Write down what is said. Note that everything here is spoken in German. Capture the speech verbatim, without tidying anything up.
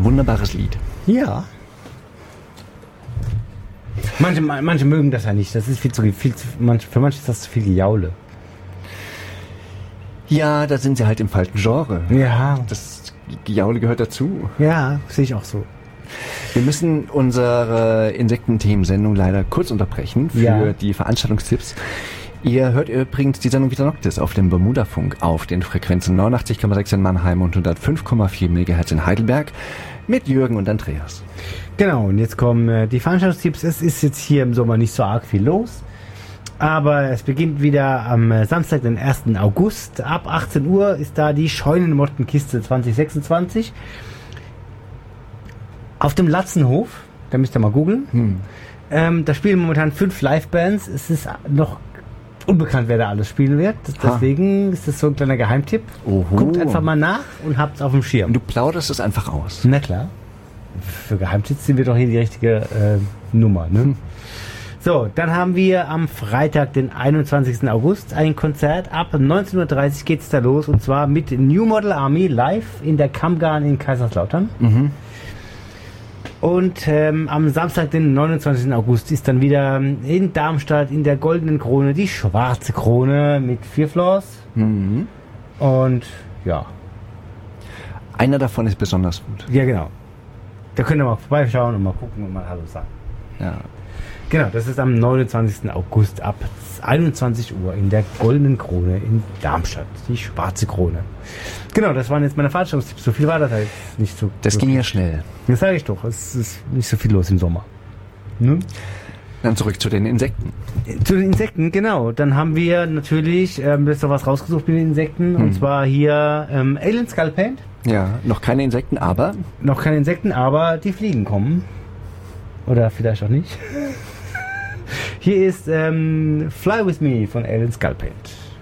wunderbares Lied. Ja. Manche, manche mögen das ja nicht. Das ist viel zu viel zu, manch, für manche ist das zu viel Gejaule. Ja, da sind sie halt im falschen Genre. Ja. Das Gejaule gehört dazu. Ja, sehe ich auch so. Wir müssen unsere Insektenthemensendung leider kurz unterbrechen für Ja. die Veranstaltungstipps. Ihr hört übrigens die Sendung Vita Noctis auf dem Bermuda-Funk auf den Frequenzen neunundachtzig Komma sechs in Mannheim und hundertfünf Komma vier Megahertz in Heidelberg mit Jürgen und Andreas. Genau, und jetzt kommen äh, die Veranstaltungstipps. Es ist jetzt hier im Sommer nicht so arg viel los, aber es beginnt wieder am äh, Samstag, den ersten August. Ab achtzehn Uhr ist da die Scheunenmottenkiste zwanzig sechsundzwanzig. Auf dem Latzenhof, da müsst ihr mal googeln. Hm. Ähm, da spielen momentan fünf Livebands. Es ist noch unbekannt, wer da alles spielen wird. Deswegen ha. ist das so ein kleiner Geheimtipp. Oho. Guckt einfach mal nach und habt's auf dem Schirm. Du plauderst es einfach aus. Na klar. Für Geheimtipps sind wir doch hier die richtige äh, Nummer. Ne? Hm. So, dann haben wir am Freitag, den einundzwanzigsten August, ein Konzert. Ab neunzehn Uhr dreißig geht's da los. Und zwar mit New Model Army live in der Kammgarn in Kaiserslautern. Mhm. Und ähm, am Samstag, den neunundzwanzigsten August, ist dann wieder in Darmstadt in der Goldenen Krone die Schwarze Krone mit vier Floors. Mhm. Und ja. Einer davon ist besonders gut. Ja, genau. Da könnt ihr mal vorbeischauen und mal gucken und mal Hallo sagen. Ja. Genau, das ist am neunundzwanzigsten August ab einundzwanzig Uhr in der Goldenen Krone in Darmstadt. Die Schwarze Krone. Genau, das waren jetzt meine Veranstaltungstipps. So viel war das halt nicht so. Das ging ja schnell. Das sage ich doch. Es ist nicht so viel los im Sommer. Ne? Dann zurück zu den Insekten. Zu den Insekten, genau. Dann haben wir natürlich, ähm, das ist doch was rausgesucht mit den Insekten. Hm. Und zwar hier ähm, Alien Skull Paint. Ja, noch keine Insekten, aber... Noch keine Insekten, aber die Fliegen kommen. Oder vielleicht auch nicht. Hier ist ähm, Fly With Me von Alien Skull Paint.